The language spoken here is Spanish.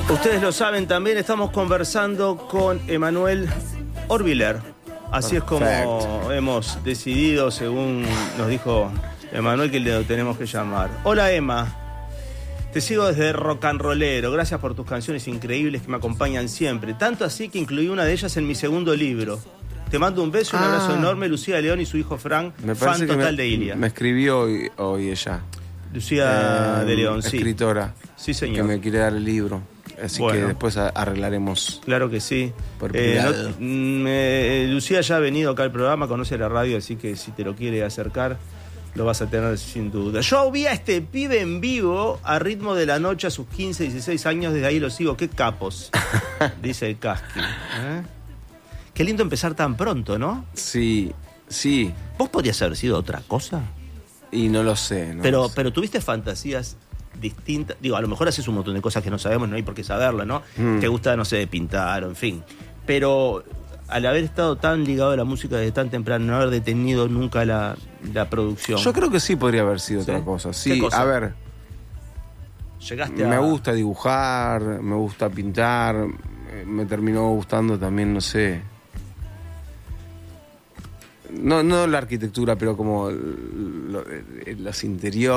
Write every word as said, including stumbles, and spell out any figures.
Ustedes lo saben también, estamos conversando con Emanuel Orbiler. Así es como Perfecto. hemos decidido, según nos dijo Emanuel, que le tenemos que llamar. Hola, Emma. Te sigo desde Rock and Rollero. Gracias por tus canciones increíbles que me acompañan siempre. Tanto así que incluí una de ellas en mi segundo libro. Te mando un beso y un Ah. abrazo enorme, Lucía León y su hijo Frank, Me fan parece que total me, de Ilia. me escribió hoy, hoy ella. Lucía Eh, de León, sí. Escritora. Sí, señor. Que me quiere dar el libro. Así Bueno. que después a- arreglaremos. Claro que sí. Por Eh, privado. no- mm, eh, Lucía ya ha venido acá al programa, conoce la radio, así que si te lo quiere acercar, lo vas a tener sin duda. Yo vi a este pibe en vivo a ritmo de la noche a sus quince, dieciséis años, desde ahí lo sigo. ¡Qué capos! Dice el Casqui. ¿Eh? Qué lindo empezar tan pronto, ¿no? Sí, sí. ¿Vos podrías haber sido otra cosa? Y no lo sé. No pero, lo sé. pero tuviste fantasías distintas. Digo, a lo mejor haces un montón de cosas que no sabemos, no hay por qué saberlo, ¿no? Mm. Te gusta, no sé, pintar, o en fin. Pero al haber estado tan ligado a la música desde tan temprano, no haber detenido nunca la, la producción. Yo creo que sí podría haber sido ¿Sí? otra cosa. ¿Qué Sí, cosa? a ver. Llegaste a... Me gusta dibujar, me gusta pintar. eh, Me terminó gustando también, no sé. No, no la arquitectura, pero como lo- los interiores.